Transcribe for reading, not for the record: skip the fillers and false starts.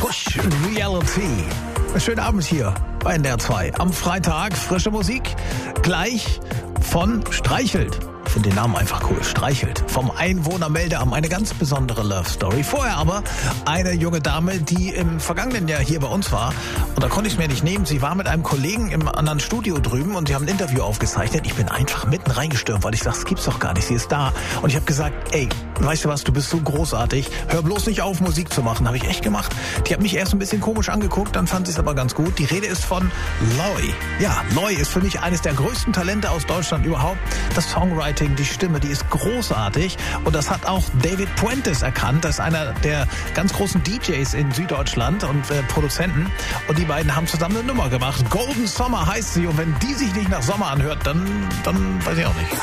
Push Reality. Schönen Abend hier bei NDR 2. Am Freitag frische Musik, gleich von Streichelt. Ich finde den Namen einfach cool. Streichelt. Vom Einwohnermeldeamt. Eine ganz besondere Love Story. Vorher aber eine junge Dame, die im vergangenen Jahr hier bei uns war. Und da konnte ich es mir nicht nehmen. Sie war mit einem Kollegen im anderen Studio drüben und sie haben ein Interview aufgezeichnet. Ich bin einfach mitten reingestürmt, weil ich sage, das gibt's doch gar nicht. Sie ist da. Und ich habe gesagt, ey, weißt du was, du bist so großartig. Hör bloß nicht auf, Musik zu machen. Habe ich echt gemacht. Die hat mich erst ein bisschen komisch angeguckt, dann fand sie es aber ganz gut. Die Rede ist von Loi. Ja, Loi ist für mich eines der größten Talente aus Deutschland überhaupt. Das Songwriting, die Stimme, die ist großartig. Und das hat auch David Puentes erkannt. Das ist einer der ganz großen DJs in Süddeutschland und Produzenten. Und die beiden haben zusammen eine Nummer gemacht. Golden Summer heißt sie. Und wenn die sich nicht nach Sommer anhört, dann weiß ich auch nicht.